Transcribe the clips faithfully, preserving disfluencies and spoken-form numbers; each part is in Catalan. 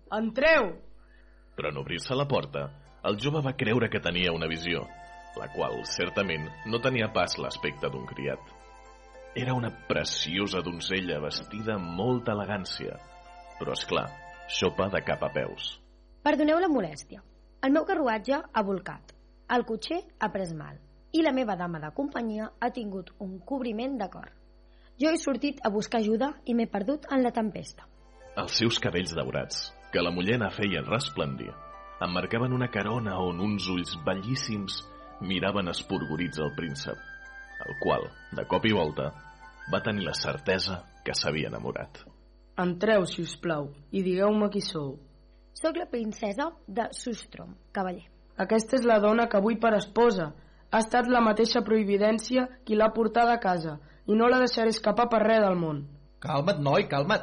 Entreu! Però en obrir-se la porta, el jove va creure que tenia una visió, la qual, certament, no tenia pas l'aspecte d'un criat. Era una preciosa donzella vestida amb molta elegància, però, és clar, xopa de cap a peus. Perdoneu la molèstia. El meu carruatge ha volcat, el cotxer ha pres mal i la meva dama de companyia ha tingut un cobriment de cor. Jo he sortit a buscar ajuda i m'he perdut en la tempesta. Els seus cabells daurats, que la mullena feien resplendir, emmarcaven una carona on uns ulls bellíssims miraven esporgorits al príncep, el qual, de cop i volta, va tenir la certesa que s'havia enamorat. Entreu, si us plau, i digueu-me qui sou. Soc la princesa de Sustrom, cavaller. Aquesta és la dona que vull per esposa. Ha estat la mateixa providència qui l'ha portada a casa i no la deixaré escapar per res del món. Calma't, noi, calma't.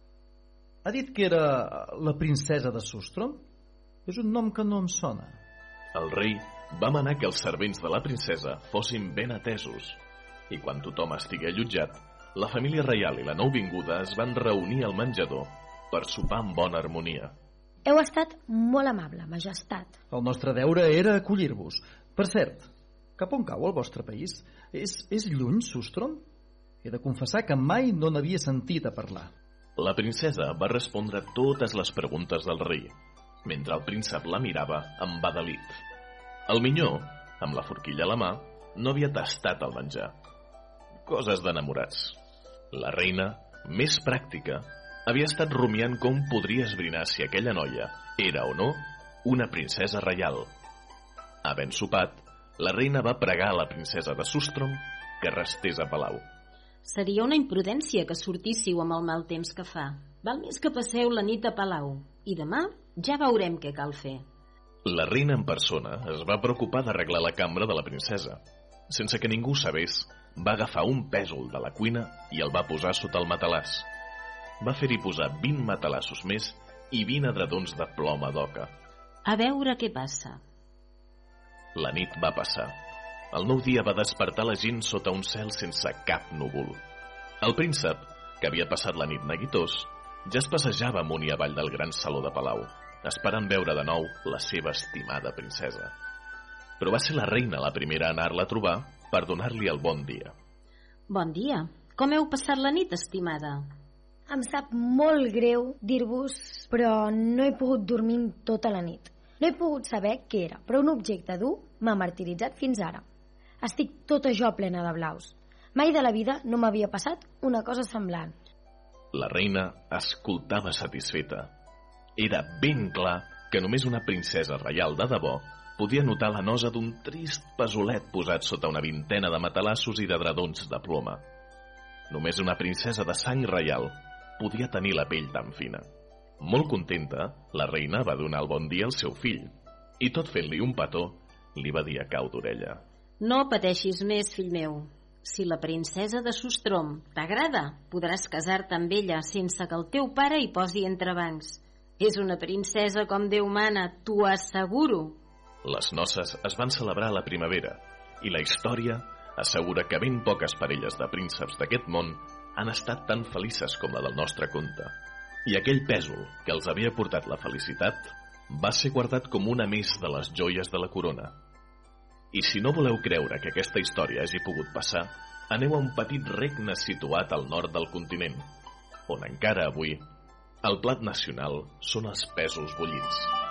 Ha dit que era la princesa de Sustrom? És un nom que no em sona. El rei va manar que els servents de la princesa fossin ben atesos, i quan tothom estigué allotjat, la família reial i la nouvinguda es van reunir al menjador per sopar amb bona harmonia. Heu estat molt amable, majestat. El nostre deure era acollir-vos. Per cert, cap on cau el vostre país? És, és lluny, Sustrom? He de confessar que mai no n'havia sentit a parlar. La princesa va respondre totes les preguntes del rei, mentre el príncep la mirava embadalit. El minyó, amb la forquilla a la mà, no havia tastat el menjar. Coses d'enamorats. La reina, més pràctica, havia estat rumiant com podria esbrinar si aquella noia era o no una princesa reial. Havent sopat, la reina va pregar a la princesa de Sustrom que restés a palau. Seria una imprudència que sortíssiu amb el mal temps que fa. Val més que passeu la nit a palau, i demà ja veurem què cal fer. La reina en persona es va preocupar d'arreglar la cambra de la princesa. Sense que ningú sabés, va agafar un pèsol de la cuina i el va posar sota el matalàs. Va fer-hi posar vint matalassos més i vint edredons de ploma d'oca. A veure què passa. La nit va passar. El nou dia va despertar la gent sota un cel sense cap núvol. El príncep, que havia passat la nit neguitós, ja es passejava amunt i avall del gran saló de palau, esperant veure de nou la seva estimada princesa. Però va ser la reina la primera a anar-la a trobar per donar-li el bon dia. Bon dia. Com heu passat la nit, estimada? Em sap molt greu dir-vos, però no he pogut dormir tota la nit. No he pogut saber què era, però un objecte dur m'ha martiritzat fins ara. Estic tota jo plena de blaus. Mai de la vida no m'havia passat una cosa semblant. La reina escoltava satisfeta. Era ben clar que només una princesa reial de debò podia notar la nosa d'un trist pesolet posat sota una vintena de matalassos i d'edredons de ploma. Només una princesa de sang reial podia tenir la pell tan fina. Molt contenta, la reina va donar el bon dia al seu fill i, tot fent-li un petó, li va dir a cau d'orella: No pateixis més, fill meu. Si la princesa de Sustrom t'agrada, podràs casar-te amb ella sense que el teu pare hi posi entrebancs. És una princesa com Déu mana, t'ho asseguro. Les noces es van celebrar a la primavera i la història assegura que ben poques parelles de prínceps d'aquest món han estat tan felices com la del nostre conte. I aquell pèsol que els havia portat la felicitat va ser guardat com una més de les joies de la corona. I si no voleu creure que aquesta història hagi pogut passar, aneu a un petit regne situat al nord del continent, on encara avui el plat nacional són els pèsols bullits.